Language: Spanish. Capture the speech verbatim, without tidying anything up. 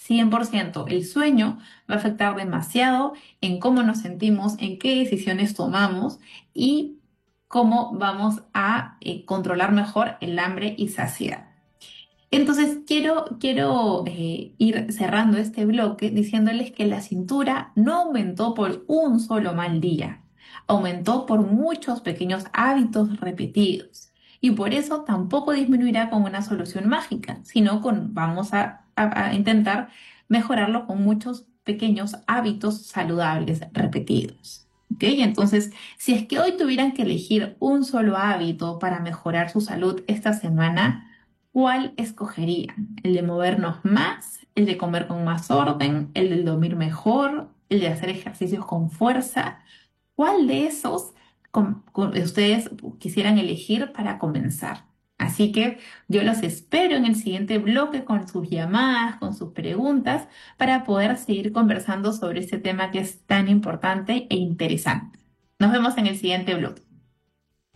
cien por ciento. El sueño va a afectar demasiado en cómo nos sentimos, en qué decisiones tomamos y cómo vamos a eh, controlar mejor el hambre y saciedad. Entonces, quiero, quiero eh, ir cerrando este bloque diciéndoles que la cintura no aumentó por un solo mal día, aumentó por muchos pequeños hábitos repetidos. Y por eso tampoco disminuirá con una solución mágica, sino con, vamos a, a- a intentar mejorarlo con muchos pequeños hábitos saludables repetidos. ¿Ok? Entonces, si es que hoy tuvieran que elegir un solo hábito para mejorar su salud esta semana, ¿cuál escogerían? ¿El de movernos más? ¿El de comer con más orden? ¿El de dormir mejor? ¿El de hacer ejercicios con fuerza? ¿Cuál de esos com- con- ustedes quisieran elegir para comenzar? Así que yo los espero en el siguiente bloque con sus llamadas, con sus preguntas, para poder seguir conversando sobre este tema que es tan importante e interesante. Nos vemos en el siguiente bloque.